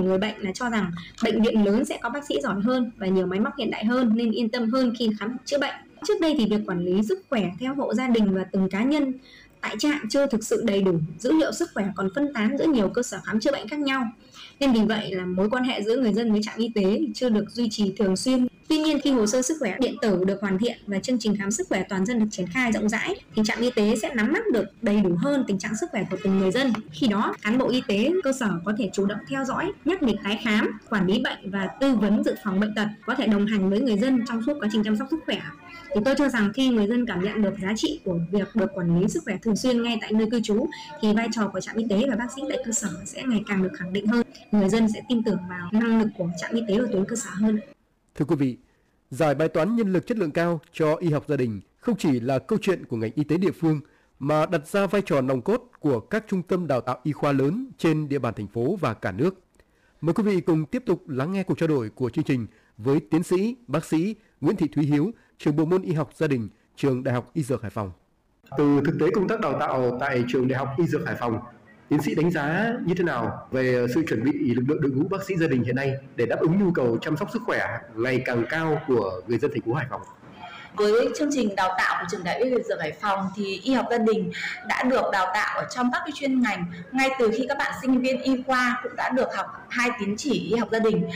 người bệnh là cho rằng bệnh viện lớn sẽ có bác sĩ giỏi hơn và nhiều máy móc hiện đại hơn nên yên tâm hơn khi khám chữa bệnh. Trước đây thì việc quản lý sức khỏe theo hộ gia đình và từng cá nhân tại trạm chưa thực sự đầy đủ, dữ liệu sức khỏe còn phân tán giữa nhiều cơ sở khám chữa bệnh khác nhau. Nên vì vậy là mối quan hệ giữa người dân với trạm y tế chưa được duy trì thường xuyên. Tuy nhiên khi hồ sơ sức khỏe điện tử được hoàn thiện và chương trình khám sức khỏe toàn dân được triển khai rộng rãi thì trạm y tế sẽ nắm bắt được đầy đủ hơn tình trạng sức khỏe của từng người dân. Khi đó, cán bộ y tế cơ sở có thể chủ động theo dõi, nhắc lịch tái khám, quản lý bệnh và tư vấn dự phòng bệnh tật, có thể đồng hành với người dân trong suốt quá trình chăm sóc sức khỏe. Thì tôi cho rằng khi người dân cảm nhận được giá trị của việc được quản lý sức khỏe thường xuyên ngay tại nơi cư trú thì vai trò của trạm y tế và bác sĩ tại cơ sở sẽ ngày càng được khẳng định hơn. Người dân sẽ tin tưởng vào năng lực của trạm y tế ở tuyến cơ sở hơn. Thưa quý vị, giải bài toán nhân lực chất lượng cao cho y học gia đình không chỉ là câu chuyện của ngành y tế địa phương mà đặt ra vai trò nòng cốt của các trung tâm đào tạo y khoa lớn trên địa bàn thành phố và cả nước. Mời quý vị cùng tiếp tục lắng nghe cuộc trao đổi của chương trình với tiến sĩ, bác sĩ Nguyễn Thị Thúy Hiếu, trưởng bộ môn y học gia đình, trường Đại học Y Dược Hải Phòng. Từ thực tế công tác đào tạo tại trường Đại học Y Dược Hải Phòng, tiến sĩ đánh giá như thế nào về sự chuẩn bị lực lượng đội ngũ bác sĩ gia đình hiện nay để đáp ứng nhu cầu chăm sóc sức khỏe ngày càng cao của người dân thành phố Hải Phòng? Với chương trình đào tạo của trường Đại học Y Dược Hải Phòng thì y học gia đình đã được đào tạo ở trong các cái chuyên ngành ngay từ khi các bạn sinh viên y khoa cũng đã được học 2 tín chỉ y học gia đình,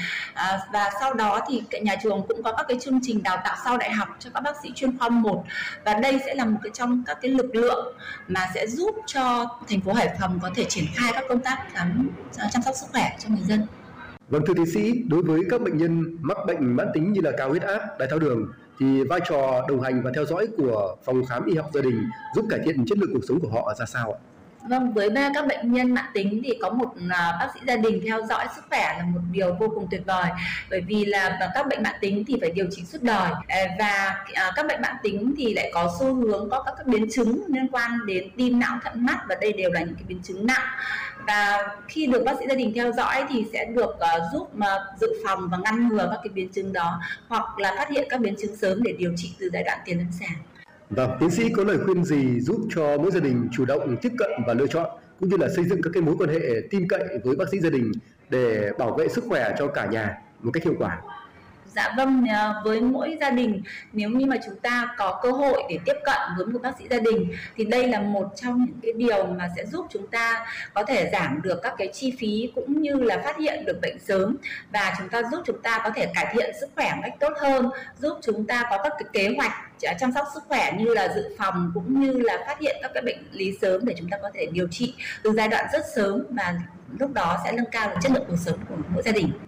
và sau đó thì nhà trường cũng có các cái chương trình đào tạo sau đại học cho các bác sĩ chuyên khoa 1, và đây sẽ là một cái trong các cái lực lượng mà sẽ giúp cho thành phố Hải Phòng có thể triển khai các công tác khám chăm sóc sức khỏe cho người dân. Vâng, thưa tiến sĩ, đối với các bệnh nhân mắc bệnh mãn tính như là cao huyết áp, đái tháo đường thì vai trò đồng hành và theo dõi của phòng khám y học gia đình giúp cải thiện chất lượng cuộc sống của họ ra sao ạ? Vâng, với các bệnh nhân mãn tính thì có một bác sĩ gia đình theo dõi sức khỏe là một điều vô cùng tuyệt vời, bởi vì là các bệnh mãn tính thì phải điều trị suốt đời, và các bệnh mãn tính thì lại có xu hướng có các biến chứng liên quan đến tim, não, thận, mắt, và đây đều là những cái biến chứng nặng. Và khi được bác sĩ gia đình theo dõi thì sẽ được giúp dự phòng và ngăn ngừa các cái biến chứng đó, hoặc là phát hiện các biến chứng sớm để điều trị từ giai đoạn tiền lâm sàng. Vâng, tiến sĩ có lời khuyên gì giúp cho mỗi gia đình chủ động tiếp cận và lựa chọn cũng như là xây dựng các cái mối quan hệ tin cậy với bác sĩ gia đình để bảo vệ sức khỏe cho cả nhà một cách hiệu quả? Dạ vâng, với mỗi gia đình nếu như mà chúng ta có cơ hội để tiếp cận với một bác sĩ gia đình thì đây là một trong những cái điều mà sẽ giúp chúng ta có thể giảm được các cái chi phí cũng như là phát hiện được bệnh sớm, và giúp chúng ta có thể cải thiện sức khỏe một cách tốt hơn, giúp chúng ta có các cái kế hoạch chăm sóc sức khỏe như là dự phòng cũng như là phát hiện các cái bệnh lý sớm để chúng ta có thể điều trị từ giai đoạn rất sớm, và lúc đó sẽ nâng cao được chất lượng cuộc sống của mỗi gia đình.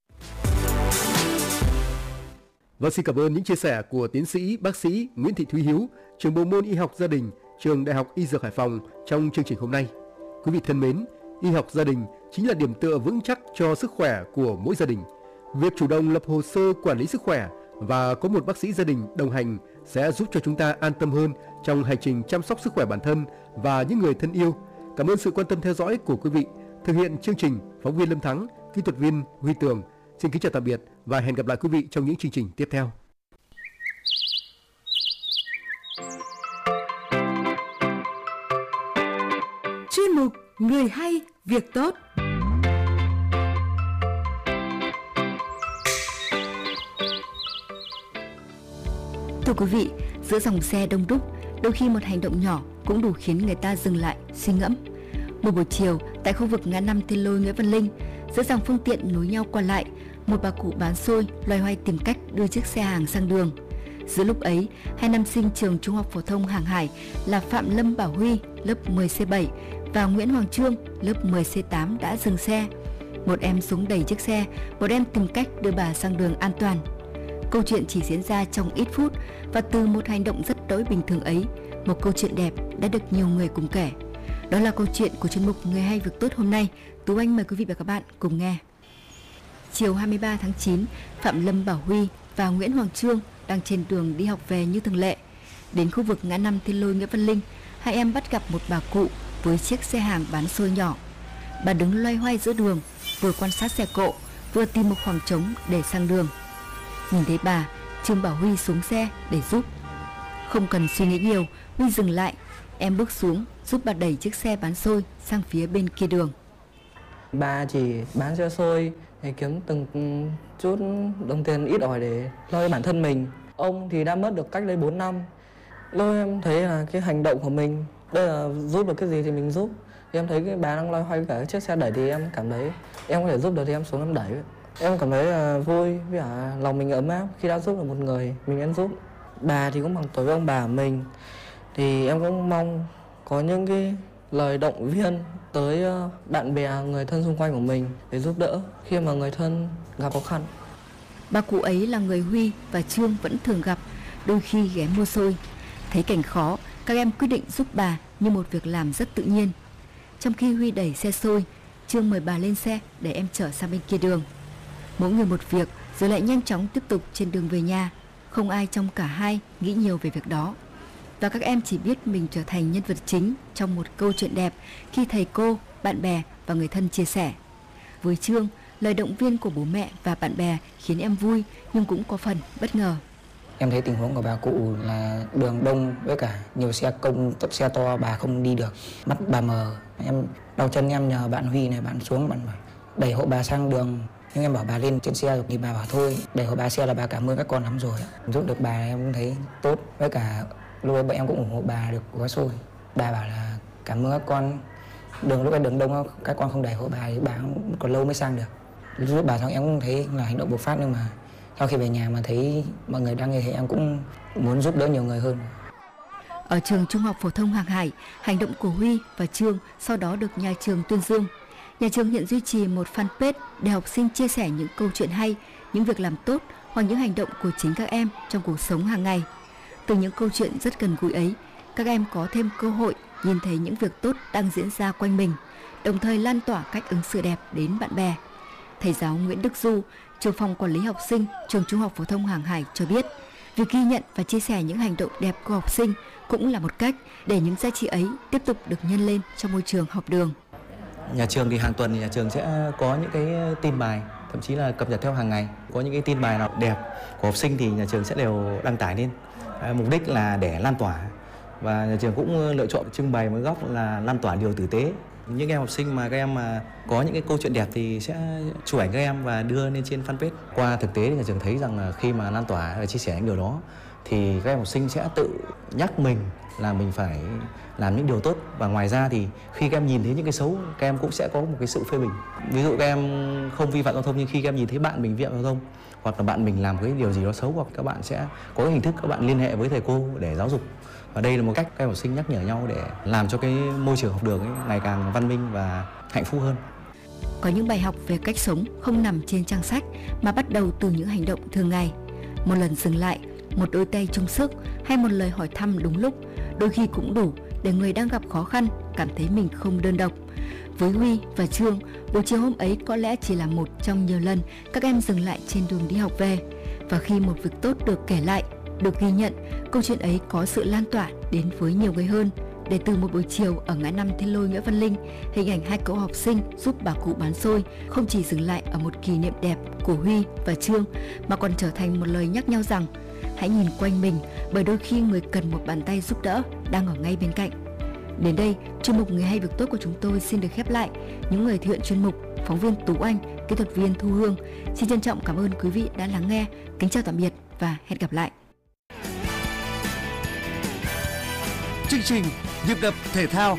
Vâng, xin cảm ơn những chia sẻ của tiến sĩ bác sĩ Nguyễn Thị Thúy Hiếu, trưởng bộ môn y học gia đình, trường Đại học Y Dược Hải Phòng trong chương trình hôm nay. Quý vị thân mến, y học gia đình chính là điểm tựa vững chắc cho sức khỏe của mỗi gia đình. Việc chủ động lập hồ sơ quản lý sức khỏe và có một bác sĩ gia đình đồng hành sẽ giúp cho chúng ta an tâm hơn trong hành trình chăm sóc sức khỏe bản thân và những người thân yêu. Cảm ơn sự quan tâm theo dõi của quý vị. Thực hiện chương trình, phóng viên Lâm Thắng, kỹ thuật viên Huy Tường. Xin kính chào tạm biệt và hẹn gặp lại quý vị trong những chương trình tiếp theo. Chuyên mục Người hay, việc tốt. Thưa quý vị, giữa dòng xe đông đúc, đôi khi một hành động nhỏ cũng đủ khiến người ta dừng lại, suy ngẫm. Một buổi chiều, tại khu vực ngã năm Thiên Lôi Nguyễn Văn Linh, giữa dòng phương tiện nối nhau qua lại, một bà cụ bán xôi loay hoay tìm cách đưa chiếc xe hàng sang đường. Giữa lúc ấy, hai nam sinh trường Trung học phổ thông Hàng Hải là Phạm Lâm Bảo Huy, lớp 10C7 và Nguyễn Hoàng Trương, lớp 10C8 đã dừng xe. Một em xuống đẩy chiếc xe, một em tìm cách đưa bà sang đường an toàn. Câu chuyện chỉ diễn ra trong ít phút, và từ một hành động rất đỗi bình thường ấy, một câu chuyện đẹp đã được nhiều người cùng kể. Đó là câu chuyện của chuyên mục Người hay việc tốt hôm nay. Tú Anh mời quý vị và các bạn cùng nghe. Chiều 23 tháng 9, Phạm Lâm Bảo Huy và Nguyễn Hoàng Trương đang trên đường đi học về như thường lệ. Đến khu vực ngã năm Thiên Lôi Nguyễn Văn Linh, hai em bắt gặp một bà cụ với chiếc xe hàng bán xôi nhỏ. Bà đứng loay hoay giữa đường, vừa quan sát xe cộ, vừa tìm một khoảng trống để sang đường. Nhìn thấy bà, Trương bảo Huy xuống xe để giúp. Không cần suy nghĩ nhiều, Huy dừng lại. Em bước xuống giúp bà đẩy chiếc xe bán xôi sang phía bên kia đường. Ba chỉ bán xe xôi để kiếm từng chút đồng tiền ít ỏi để lo cho bản thân mình. Ông thì đã mất được cách đây 4 năm. Lúc em thấy là cái hành động của mình, đây là giúp được cái gì thì mình giúp. Thì em thấy cái bà đang loay hoay cả cái chiếc xe đẩy thì em cảm thấy em có thể giúp được thì em xuống em đẩy. Em cảm thấy là vui với cả lòng mình ấm áp khi đã giúp được một người mình nên giúp. Bà thì cũng bằng tuổi với ông bà mình, thì em cũng mong có những cái lời động viên tới bạn bè, người thân xung quanh của mình để giúp đỡ khi mà người thân gặp khó khăn. Ba cụ ấy là người Huy và Trương vẫn thường gặp, đôi khi ghé mua xôi. Thấy cảnh khó, các em quyết định giúp bà như một việc làm rất tự nhiên. Trong khi Huy đẩy xe xôi, Trương mời bà lên xe để em chở sang bên kia đường. Mỗi người một việc rồi lại nhanh chóng tiếp tục trên đường về nhà. Không ai trong cả hai nghĩ nhiều về việc đó. Và các em chỉ biết mình trở thành nhân vật chính trong một câu chuyện đẹp khi thầy cô, bạn bè và người thân chia sẻ. Với Trương, lời động viên của bố mẹ và bạn bè khiến em vui nhưng cũng có phần bất ngờ. Em thấy tình huống của bà cụ là đường đông với cả nhiều xe công, xe to bà không đi được, mắt bà mờ. Em đau chân, em nhờ bạn Huy này, bạn xuống, bạn bảo đẩy hộ bà sang đường. Nhưng em bảo bà lên trên xe rồi thì bà bảo thôi, đẩy hộ bà xe là bà cảm ơn các con lắm rồi. Giúp được bà em cũng thấy tốt, với cả lúc ấy em cũng ủng hộ bà được gói xôi. Bà bảo là cảm ơn các con, lúc ấy đường đông các con không đẩy hộ bà thì bà cũng còn lâu mới sang được. Giúp bà xong em cũng thấy là hành động bộc phát, nhưng mà sau khi về nhà mà thấy mọi người đang như thế em cũng muốn giúp đỡ nhiều người hơn. Ở trường Trung học phổ thông Hàng Hải, hành động của Huy và Trương sau đó được nhà trường tuyên dương. Nhà trường hiện duy trì một fanpage để học sinh chia sẻ những câu chuyện hay, những việc làm tốt hoặc những hành động của chính các em trong cuộc sống hàng ngày. Từ những câu chuyện rất gần gũi ấy, các em có thêm cơ hội nhìn thấy những việc tốt đang diễn ra quanh mình, đồng thời lan tỏa cách ứng xử đẹp đến bạn bè. Thầy giáo Nguyễn Đức Du, trưởng phòng quản lý học sinh, trường Trung học phổ thông Hàng Hải cho biết, việc ghi nhận và chia sẻ những hành động đẹp của học sinh cũng là một cách để những giá trị ấy tiếp tục được nhân lên trong môi trường học đường. Nhà trường thì hàng tuần thì nhà trường sẽ có những cái tin bài, thậm chí là cập nhật theo hàng ngày. Có những cái tin bài nào đẹp của học sinh thì nhà trường sẽ đều đăng tải lên. Mục đích là để lan tỏa, và nhà trường cũng lựa chọn trưng bày một góc là lan tỏa điều tử tế. Những em học sinh mà các em mà có những cái câu chuyện đẹp thì sẽ chụp ảnh các em và đưa lên trên fanpage. Qua thực tế thì nhà trường thấy rằng là khi mà lan tỏa và chia sẻ những điều đó thì các em học sinh sẽ tự nhắc mình là mình phải làm những điều tốt, và ngoài ra thì khi các em nhìn thấy những cái xấu, các em cũng sẽ có một cái sự phê bình. Ví dụ các em không vi phạm giao thông, nhưng khi các em nhìn thấy bạn mình vi phạm giao thông hoặc là bạn mình làm cái điều gì đó xấu, hoặc các bạn sẽ có cái hình thức các bạn liên hệ với thầy cô để giáo dục. Và đây là một cách các em học sinh nhắc nhở nhau để làm cho cái môi trường học đường ấy ngày càng văn minh và hạnh phúc hơn. Có những bài học về cách sống không nằm trên trang sách mà bắt đầu từ những hành động thường ngày. Một lần dừng lại, một đôi tay chung sức hay một lời hỏi thăm đúng lúc, đôi khi cũng đủ để người đang gặp khó khăn cảm thấy mình không đơn độc. Với Huy và Trương, buổi chiều hôm ấy có lẽ chỉ là một trong nhiều lần các em dừng lại trên đường đi học về. Và khi một việc tốt được kể lại, được ghi nhận, câu chuyện ấy có sự lan tỏa đến với nhiều người hơn. Để từ một buổi chiều ở ngã năm Thiên Lôi Nguyễn Văn Linh, hình ảnh hai cậu học sinh giúp bà cụ bán xôi không chỉ dừng lại ở một kỷ niệm đẹp của Huy và Trương, mà còn trở thành một lời nhắc nhau rằng hãy nhìn quanh mình, bởi đôi khi người cần một bàn tay giúp đỡ đang ở ngay bên cạnh. Đến đây, chuyên mục Người hay việc tốt của chúng tôi xin được khép lại. Những người thực hiện chuyên mục, phóng viên Tú Anh, kỹ thuật viên Thu Hương xin trân trọng cảm ơn quý vị đã lắng nghe. Kính chào tạm biệt và hẹn gặp lại. Chương trình Nhịp đập thể thao.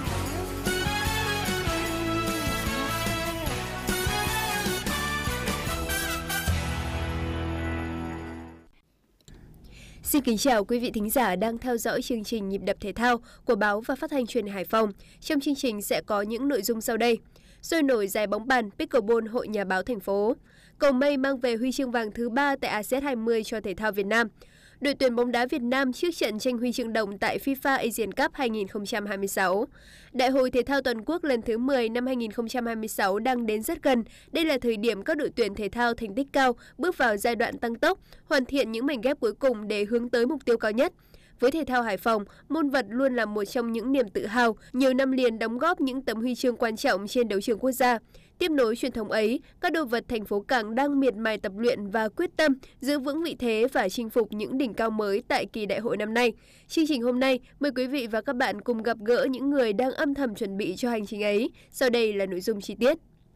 Xin kính chào quý vị thính giả đang theo dõi chương trình Nhịp đập thể thao của báo và phát thanh truyền hình Hải Phòng. Trong chương trình sẽ có những nội dung sau đây. Sôi nổi giải bóng bàn Pickleball Hội Nhà báo thành phố. Cầu mây mang về huy chương vàng thứ 3 tại ASEAN 20 cho thể thao Việt Nam. Đội tuyển bóng đá Việt Nam trước trận tranh huy chương đồng tại FIFA Asian Cup 2026. Đại hội thể thao toàn quốc lần thứ 10 năm 2026 đang đến rất gần. Đây là thời điểm các đội tuyển thể thao thành tích cao bước vào giai đoạn tăng tốc, hoàn thiện những mảnh ghép cuối cùng để hướng tới mục tiêu cao nhất. Với thể thao Hải Phòng, môn vật luôn là một trong những niềm tự hào, nhiều năm liền đóng góp những tấm huy chương quan trọng trên đấu trường quốc gia. Tiếp nối truyền thống ấy, các đồ vật thành phố Cảng đang miệt mài tập luyện và quyết tâm giữ vững vị thế và chinh phục những đỉnh cao mới tại kỳ đại hội năm nay. Chương trình hôm nay, mời quý vị và các bạn cùng gặp gỡ những người đang âm thầm chuẩn bị cho hành trình ấy. Sau đây là nội dung chi tiết.